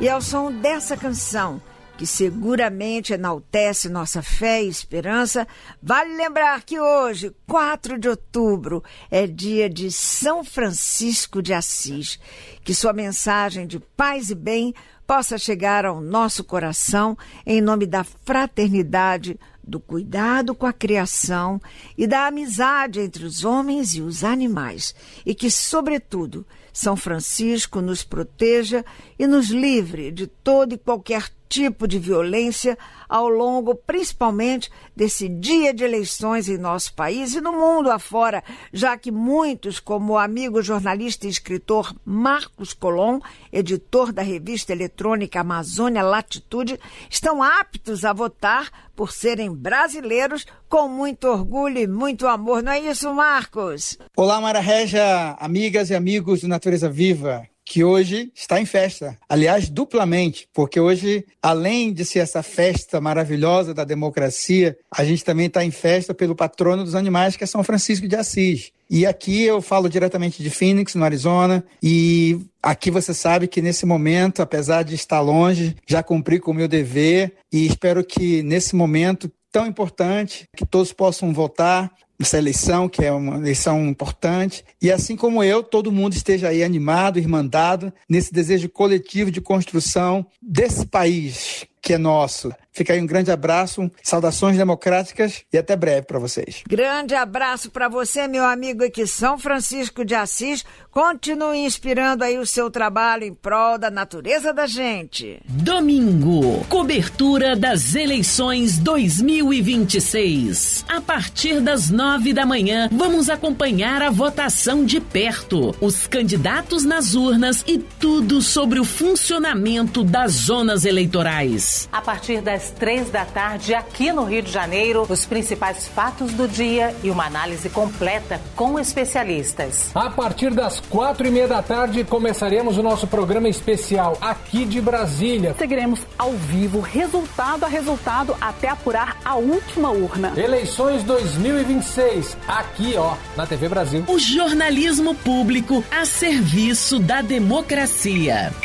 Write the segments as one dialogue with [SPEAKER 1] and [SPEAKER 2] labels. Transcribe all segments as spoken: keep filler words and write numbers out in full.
[SPEAKER 1] E ao som dessa canção, que seguramente enaltece nossa fé e esperança, vale lembrar que hoje, quatro de outubro, é dia de São Francisco de Assis. Que sua mensagem de paz e bem possa chegar ao nosso coração em nome da fraternidade, do cuidado com a criação e da amizade entre os homens e os animais. E que, sobretudo, São Francisco nos proteja e nos livre de todo e qualquer tipo de violência ao longo, principalmente, desse dia de eleições em nosso país e no mundo afora, já que muitos, como o amigo jornalista e escritor Marcos Colom, editor da revista eletrônica Amazônia Latitude, estão aptos a votar por serem brasileiros com muito orgulho e muito amor. Não é isso, Marcos?
[SPEAKER 2] Olá, Mara Régia, amigas e amigos do Natureza Viva, que hoje está em festa. Aliás, duplamente, porque hoje, além de ser essa festa maravilhosa da democracia, a gente também está em festa pelo patrono dos animais, que é São Francisco de Assis. E aqui eu falo diretamente de Phoenix, no Arizona, e aqui você sabe que nesse momento, apesar de estar longe, já cumpri com o meu dever e espero que nesse momento tão importante, que todos possam votar nessa eleição, que é uma eleição importante, e assim como eu, todo mundo esteja aí animado, irmandado, nesse desejo coletivo de construção desse país que é nosso. Fica aí um grande abraço, saudações democráticas e até breve para vocês.
[SPEAKER 1] Grande abraço para você, meu amigo, e que São Francisco de Assis continue inspirando aí o seu trabalho em prol da natureza da gente.
[SPEAKER 3] Domingo, cobertura das eleições dois mil e vinte e seis. A partir das nove da manhã, vamos acompanhar a votação de perto, os candidatos nas urnas e tudo sobre o funcionamento das zonas eleitorais.
[SPEAKER 4] A partir das três da tarde, aqui no Rio de Janeiro, os principais fatos do dia e uma análise completa com especialistas.
[SPEAKER 5] A partir das quatro e meia da tarde, começaremos o nosso programa especial aqui de Brasília.
[SPEAKER 6] Seguiremos ao vivo, resultado a resultado, até apurar a última urna.
[SPEAKER 5] Eleições dois mil e vinte e seis, aqui ó, na T V Brasil.
[SPEAKER 3] O jornalismo público a serviço da democracia.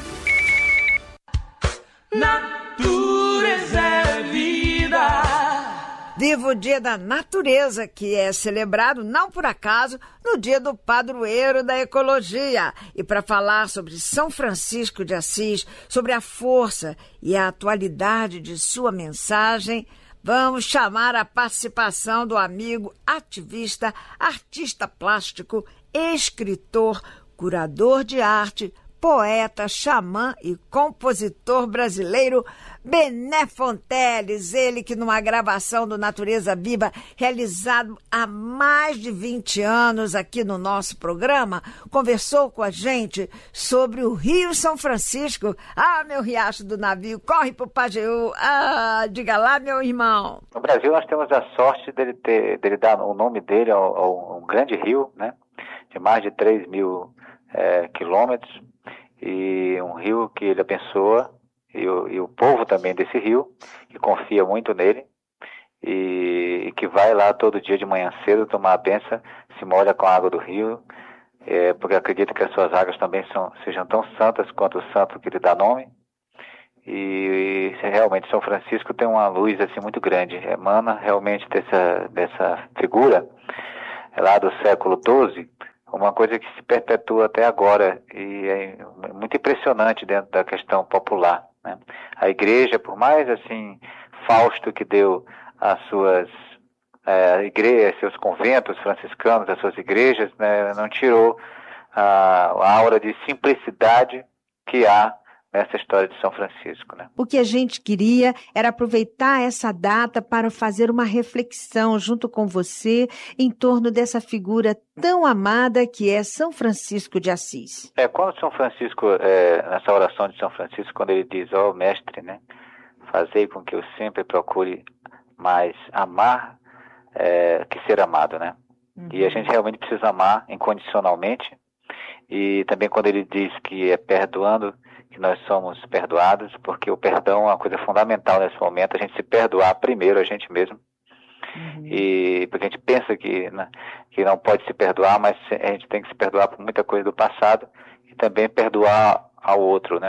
[SPEAKER 1] Natureza é vida. Viva o Dia da Natureza, que é celebrado, não por acaso, no dia do padroeiro da ecologia. E para falar sobre São Francisco de Assis, sobre a força e a atualidade de sua mensagem, vamos chamar a participação do amigo ativista, artista plástico, escritor, curador de arte, poeta, xamã e compositor brasileiro Bené Fonteles, ele que numa gravação do Natureza Viva, realizado há mais de vinte anos aqui no nosso programa, conversou com a gente sobre o Rio São Francisco. Ah, meu riacho do navio, corre pro Pajeú. Ah, diga lá, meu irmão.
[SPEAKER 7] No Brasil nós temos a sorte dele, ter, dele dar o nome dele a um grande rio, né, de mais de três mil é, quilômetros, e um rio que ele abençoa, e o, e o povo também desse rio, que confia muito nele, e, e que vai lá todo dia de manhã cedo tomar a benção, se molha com a água do rio, é, porque acredita que as suas águas também são, sejam tão santas quanto o santo que lhe dá nome, e, e realmente São Francisco tem uma luz assim muito grande, emana realmente dessa, dessa figura, lá do século doze, uma coisa que se perpetua até agora e é muito impressionante dentro da questão popular, né? A igreja, por mais assim Fausto que deu as suas é, igrejas, seus conventos franciscanos, as suas igrejas, né, não tirou a, a aura de simplicidade que há nessa história de São Francisco, né?
[SPEAKER 8] O que a gente queria era aproveitar essa data para fazer uma reflexão junto com você em torno dessa figura tão amada que é São Francisco de Assis.
[SPEAKER 7] É, quando São Francisco, é, nessa oração de São Francisco, quando ele diz, ó, oh, mestre, né, fazei com que eu sempre procure mais amar é, que ser amado, né? Uhum. E a gente realmente precisa amar incondicionalmente, e também quando ele diz que é perdoando, que nós somos perdoados, porque o perdão é uma coisa fundamental nesse momento, a gente se perdoar primeiro a gente mesmo, uhum. E porque a gente pensa que, né, que não pode se perdoar, mas a gente tem que se perdoar por muita coisa do passado e também perdoar ao outro, né?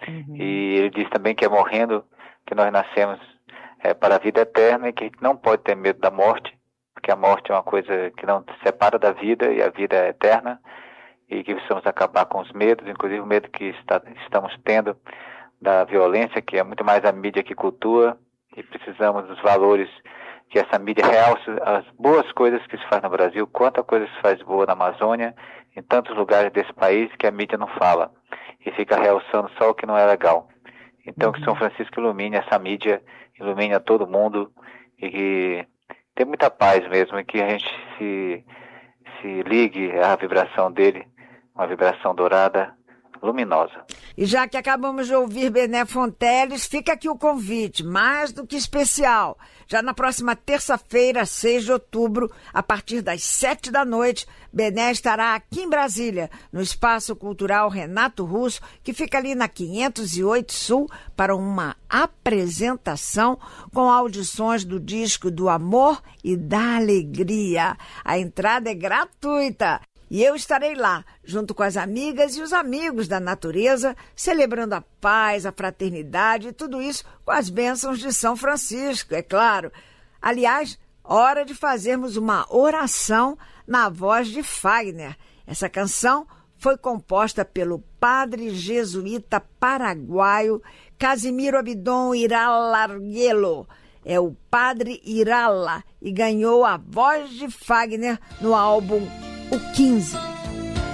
[SPEAKER 7] Uhum. E ele diz também que é morrendo que nós nascemos é, para a vida eterna e que a gente não pode ter medo da morte, porque a morte é uma coisa que não se separa da vida e a vida é eterna, e que precisamos acabar com os medos, inclusive o medo que está, estamos tendo da violência, que é muito mais a mídia que cultua, e precisamos dos valores que essa mídia realce, as boas coisas que se faz no Brasil, quanta coisa se faz boa na Amazônia, em tantos lugares desse país que a mídia não fala, e fica realçando só o que não é legal. Então uhum. que São Francisco ilumine essa mídia, ilumine a todo mundo, e que tem muita paz mesmo, e que a gente se, se ligue à vibração dele, uma vibração dourada, luminosa.
[SPEAKER 1] E já que acabamos de ouvir Bené Fonteles, fica aqui o convite, mais do que especial. Já na próxima terça-feira, seis de outubro, a partir das sete da noite, Bené estará aqui em Brasília, no Espaço Cultural Renato Russo, que fica ali na quinhentos e oito Sul, para uma apresentação com audições do disco do Amor e da Alegria. A entrada é gratuita. E eu estarei lá, junto com as amigas e os amigos da natureza, celebrando a paz, a fraternidade e tudo isso com as bênçãos de São Francisco, é claro. Aliás, hora de fazermos uma oração na voz de Fagner. Essa canção foi composta pelo padre jesuíta paraguaio Casimiro Abidon Iralarguelo. É o padre Irala e ganhou a voz de Fagner no álbum O quinze.